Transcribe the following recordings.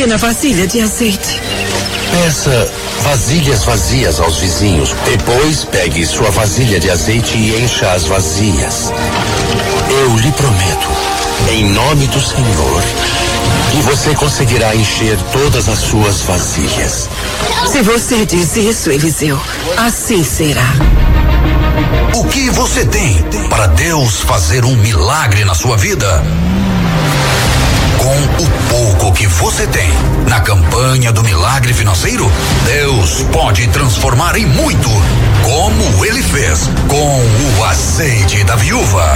pequena vasilha de azeite. Peça vasilhas vazias aos vizinhos. Depois pegue sua vasilha de azeite e encha as vazias. Eu lhe prometo, em nome do Senhor, que você conseguirá encher todas as suas vasilhas. Se você diz isso, Eliseu, assim será. O que você tem para Deus fazer um milagre na sua vida? Com o pouco que você tem na campanha do Milagre Financeiro, Deus pode transformar em muito, como Ele fez com o azeite da viúva.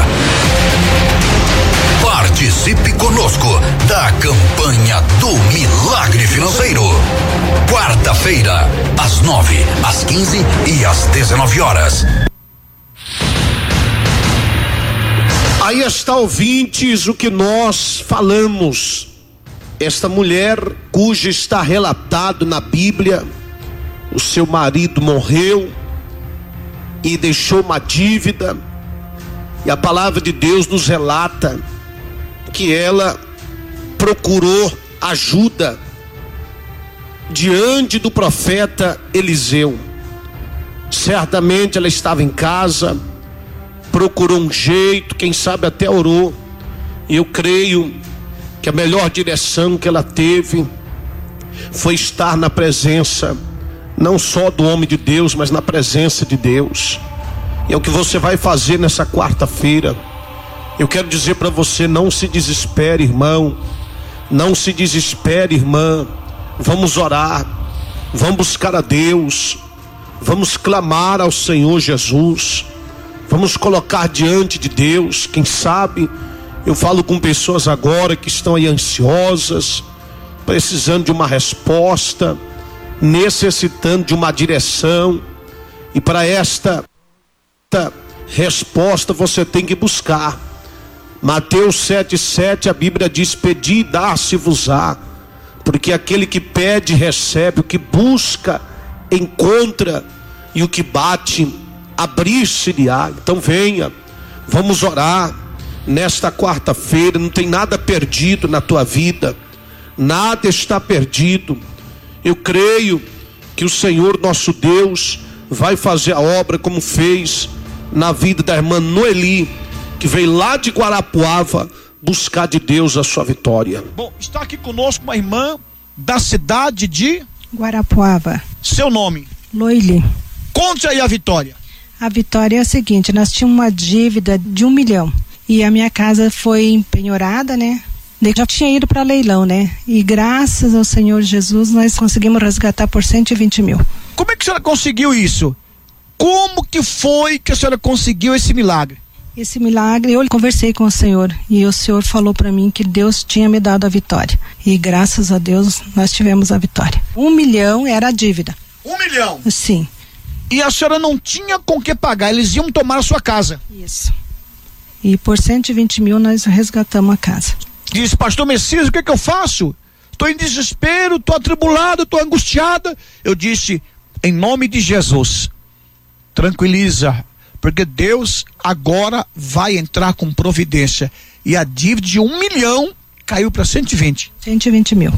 Participe conosco da campanha do Milagre Financeiro. Quarta-feira, às 9, às 15 e às 19 horas. Aí está, ouvintes, o que nós falamos. Esta mulher, cuja está relatado na Bíblia, o seu marido morreu e deixou uma dívida, e a palavra de Deus nos relata que ela procurou ajuda diante do profeta Eliseu. Certamente ela estava em casa, procurou um jeito, quem sabe até orou. E eu creio que a melhor direção que ela teve foi estar na presença, não só do homem de Deus, mas na presença de Deus. E é o que você vai fazer nessa quarta-feira. Eu quero dizer para você: não se desespere, irmão, não se desespere, irmã. Vamos orar, vamos buscar a Deus, vamos clamar ao Senhor Jesus. Vamos colocar diante de Deus. Quem sabe, eu falo com pessoas agora que estão aí ansiosas, precisando de uma resposta, necessitando de uma direção. E para esta resposta você tem que buscar. Mateus 7,7, a Bíblia diz: pedi e dar-se-vos-á, porque aquele que pede recebe, o que busca encontra, e o que bate abrir-se-lhe-á. Então venha, vamos orar nesta quarta-feira. Não tem nada perdido na tua vida, nada está perdido. Eu creio que o Senhor nosso Deus vai fazer a obra como fez na vida da irmã Noeli, que veio lá de Guarapuava buscar de Deus a sua vitória. Bom, está aqui conosco uma irmã da cidade de Guarapuava. Seu nome? Loili. Conte aí a vitória. A vitória é a seguinte: nós tínhamos uma dívida de 1 milhão e a minha casa foi empenhorada, né? Já tinha ido para leilão, né? E graças ao Senhor Jesus nós conseguimos resgatar por 120 mil. Como é que a senhora conseguiu isso? Como que foi que a senhora conseguiu esse milagre? Esse milagre, eu conversei com o Senhor e o Senhor falou para mim que Deus tinha me dado a vitória. E graças a Deus nós tivemos a vitória. 1 milhão era a dívida. 1 milhão? Sim. E a senhora não tinha com que pagar, eles iam tomar a sua casa. Isso. E por 120 mil nós resgatamos a casa. Diz: pastor Messias, o que é que eu faço? Estou em desespero, estou atribulado, estou angustiada. Eu disse: em nome de Jesus, tranquiliza, porque Deus agora vai entrar com providência. E a dívida de 1 milhão caiu para 120. 120 mil.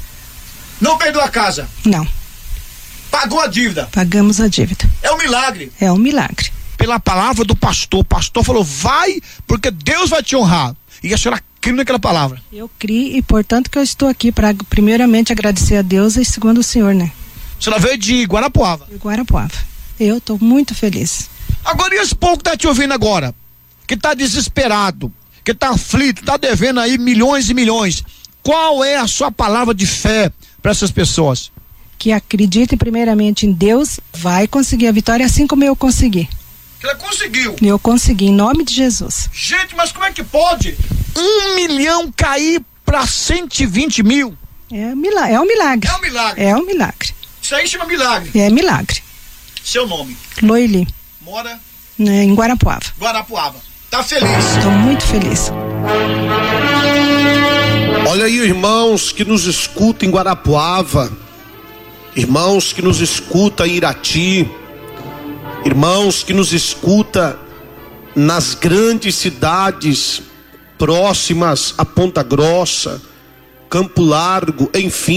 Não perdeu a casa? Não. Pagou a dívida? Pagamos a dívida. É um milagre? É um milagre. Pela palavra do pastor, o pastor falou: vai, porque Deus vai te honrar. E a senhora crê naquela palavra? Eu criei, e portanto que eu estou aqui para primeiramente agradecer a Deus e segundo o Senhor, né? A senhora veio de Guarapuava? De Guarapuava. Eu estou muito feliz. Agora, e esse povo que está te ouvindo agora, que está desesperado, que está aflito, está devendo aí milhões e milhões, qual é a sua palavra de fé para essas pessoas? Que acreditem primeiramente em Deus, vai conseguir a vitória assim como eu consegui. Ela conseguiu? Eu consegui, em nome de Jesus. Gente, mas como é que pode 1 milhão cair para 120 mil? É um milagre. É um milagre. É um milagre. Isso aí chama milagre? É milagre. Seu nome? Loili. Mora? Em Guarapuava. Guarapuava. Tá feliz? Estou muito feliz. Olha aí, irmãos que nos escutam em Guarapuava, irmãos que nos escutam em Irati, irmãos que nos escutam nas grandes cidades próximas a Ponta Grossa, Campo Largo, enfim.